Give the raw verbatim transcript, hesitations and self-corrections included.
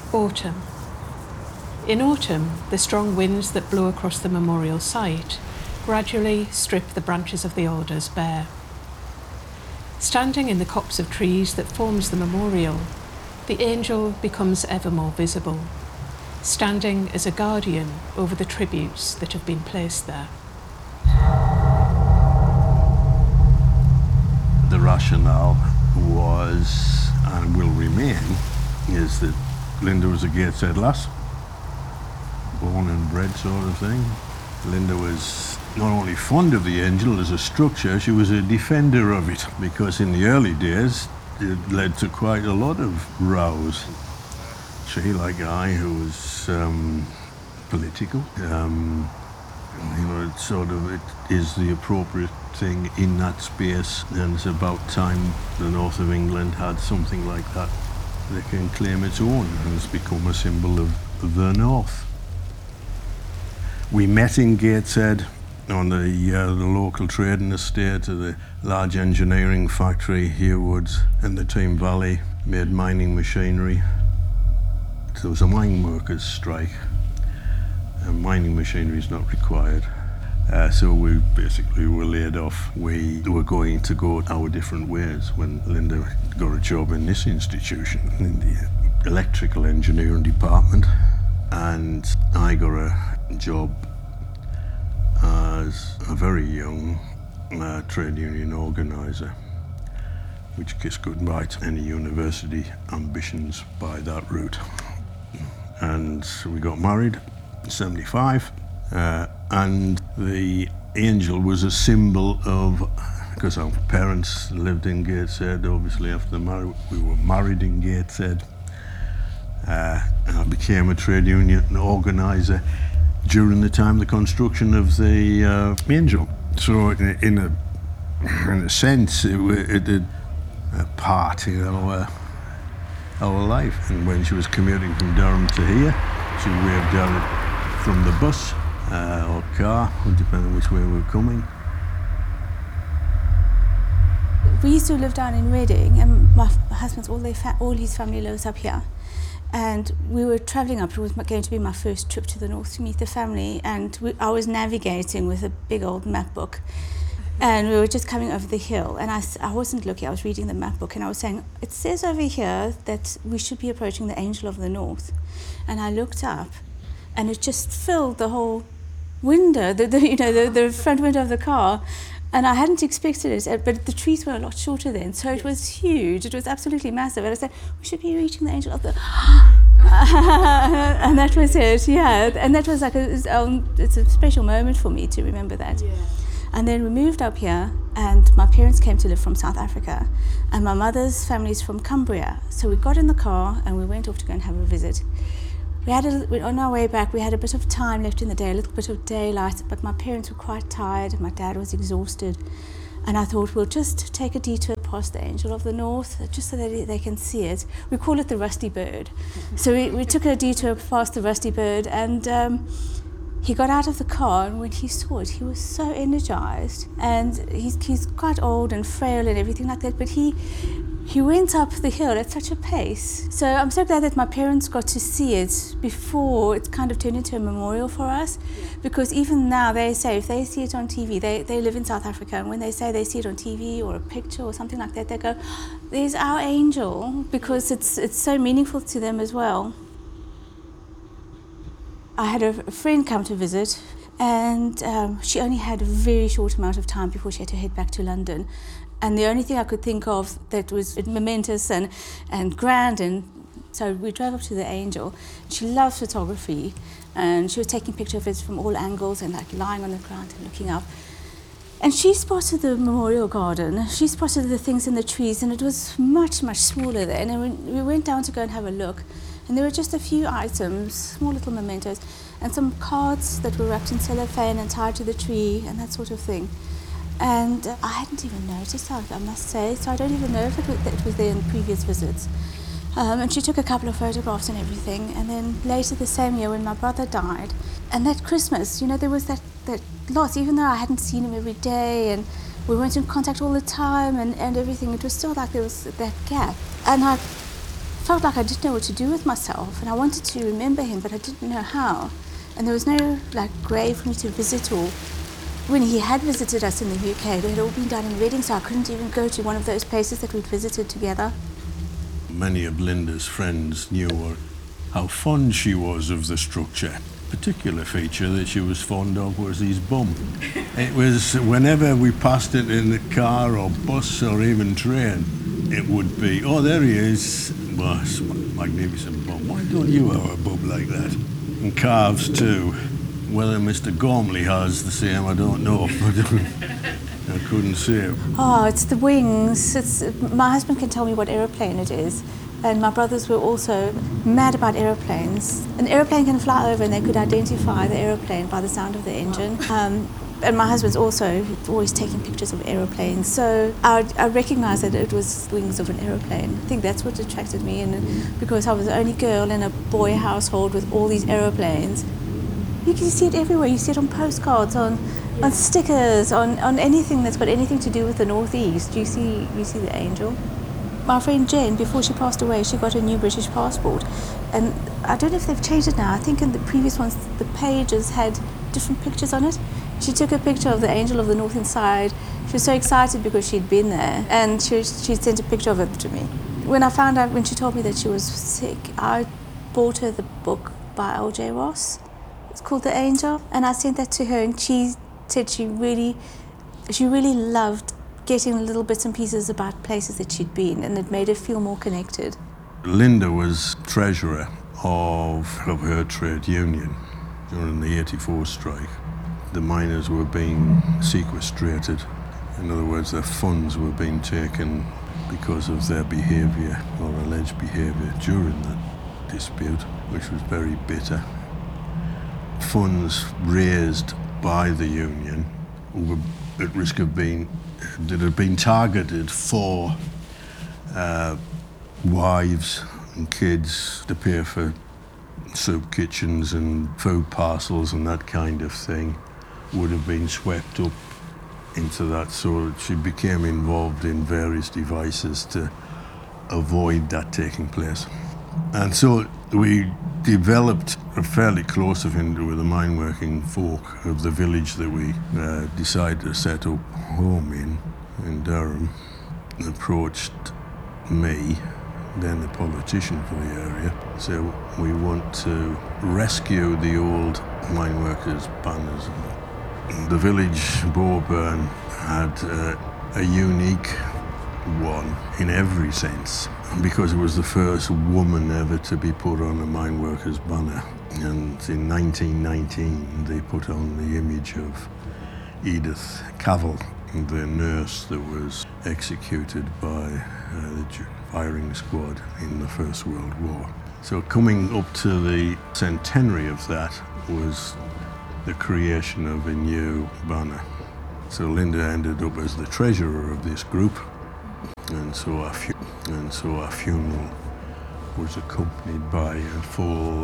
Autumn. In autumn, the strong winds that blow across the memorial site gradually strip the branches of the alders bare. Standing in the copse of trees that forms the memorial, the angel becomes ever more visible, standing as a guardian over the tributes that have been placed there. The rationale was, and will remain, is that Linda was a Gateshead lass, born and bred sort of thing. Linda was not only fond of the angel as a structure, she was a defender of it, because in the early days it led to quite a lot of rows. She, like I, who was um, political, um, you know, it sort of it is the appropriate thing in that space, and it's about time the north of England had something like that that can claim its own and has become a symbol of the north. We met in Gateshead on the, uh, the local trading estate of the large engineering factory, Herewoods, and the Team Valley made mining machinery. There was a mine workers' strike, and mining machinery is not required. Uh, so we basically were laid off. We were going to go our different ways when Linda got a job in this institution, in the electrical engineering department, and I got a job as a very young uh, trade union organiser, which kissed goodbye to any university ambitions by that route. And we got married in seventy-five, uh, and the angel was a symbol of, because our parents lived in Gateshead, obviously after the marriage, we were married in Gateshead, uh, and I became a trade union organiser during the time of the construction of the uh, angel. So in a, in a, in a sense, it, it did a part, you know, uh, our life. And when she was commuting from Durham to here, she waved out from the bus uh, or car, depending on which way we were coming. We used to live down in Reading, and my husband's all, their fa- all his family lives up here. And we were travelling up. It was going to be my first trip to the north to meet the family, and we, I was navigating with a big old map book. And we were just coming over the hill, and I, I wasn't looking, I was reading the map book, and I was saying, it says over here that we should be approaching the Angel of the North. And I looked up, and it just filled the whole window, the, the you know, the, the front window of the car. And I hadn't expected it, but the trees were a lot shorter then, so it was huge. It was absolutely massive. And I said, we should be reaching the Angel of the... and that was it, yeah. And that was like, a, it's, um, it's a special moment for me to remember that. Yeah. And then we moved up here, and my parents came to live from South Africa, and my mother's family is from Cumbria. So we got in the car, and we went off to go and have a visit. We had a, on our way back, we had a bit of time left in the day, a little bit of daylight, but my parents were quite tired, my dad was exhausted, and I thought we'll just take a detour past the Angel of the North, just so that they can see it. We call it the Rusty Bird. Mm-hmm. So we, we took a detour past the Rusty Bird, and um, he got out of the car, and when he saw it, he was so energized. And he's, he's quite old and frail and everything like that, but he he went up the hill at such a pace. So I'm so glad that my parents got to see it before it kind of turned into a memorial for us. Yeah. Because even now they say if they see it on T V, they, they live in South Africa, and when they say they see it on T V or a picture or something like that, they go, there's our angel, because it's it's so meaningful to them as well. I had a friend come to visit, and um, she only had a very short amount of time before she had to head back to London. And the only thing I could think of that was momentous and, and grand, and so we drove up to the Angel. She loves photography, and she was taking pictures of it from all angles and like lying on the ground and looking up. And she spotted the memorial garden, she spotted the things in the trees, and it was much, much smaller then. And we went down to go and have a look, and there were just a few items, small little mementos, and some cards that were wrapped in cellophane and tied to the tree and that sort of thing. And uh, I hadn't even noticed that, I must say, so I don't even know if it was, that it was there in previous visits. Um, and she took a couple of photographs and everything, and then later the same year when my brother died, and that Christmas, you know, there was that, that loss, even though I hadn't seen him every day and we weren't in contact all the time and, and everything, it was still like there was that gap. And I felt like I didn't know what to do with myself, and I wanted to remember him, but I didn't know how. And there was no like grave for me to visit, or when he had visited us in the U K, they had all been done in Reading, so I couldn't even go to one of those places that we'd visited together. Many of Linda's friends knew what, how fond she was of the structure. A particular feature that she was fond of was his bum. It was whenever we passed it in the car or bus or even train, it would be, oh, there he is. Well, it's a magnificent bum. Why don't you have a bum like that? And calves too. Whether Mister Gormley has the same, I don't know, but I couldn't say. Oh, it's the wings. It's, my husband can tell me what aeroplane it is. And my brothers were also mad about aeroplanes. An aeroplane can fly over and they could identify the aeroplane by the sound of the engine. Um, and my husband's also always taking pictures of aeroplanes. So I, I recognized that it was wings of an aeroplane. I think that's what attracted me. And because I was the only girl in a boy household with all these aeroplanes, you can see it everywhere. You see it on postcards, on, on stickers, on, on anything that's got anything to do with the Northeast. You see, you see the angel. My friend Jen, before she passed away, she got a new British passport. And I don't know if they've changed it now. I think in the previous ones, the pages had different pictures on it. She took a picture of the angel of the northern side. She was so excited because she'd been there. And she, she sent a picture of it to me. When I found out, when she told me that she was sick, I bought her the book by L J Ross. It's called The Angel. And I sent that to her, and she said she really, she really loved getting little bits and pieces about places that she'd been, and it made her feel more connected. Linda was treasurer of, of her trade union during the eighty-four strike. The miners were being sequestrated. In other words, their funds were being taken because of their behaviour or alleged behaviour during that dispute, which was very bitter. Funds raised by the union were at risk of being that had been targeted for uh, wives and kids to pay for soup kitchens and food parcels and that kind of thing would have been swept up into that, so she became involved in various devices to avoid that taking place. And so we developed a fairly close affinity with the mine-working folk of the village that we uh, decided to set up home in, in Durham. Approached me, then the politician for the area, said we want to rescue the old mine-workers' banners. The village, Boburn, had uh, a unique one in every sense, because it was the first woman ever to be put on a mine worker's banner. And in nineteen nineteen, they put on the image of Edith Cavell, the nurse that was executed by uh, the firing squad in the First World War. So coming up to the centenary of that was the creation of a new banner. So Linda ended up as the treasurer of this group. And so, our fu- and so our funeral was accompanied by a full